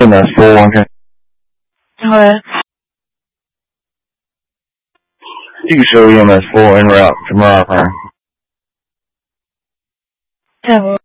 EMS 411. Hello. You can show EMS 4 en route to Mariah. 10-1.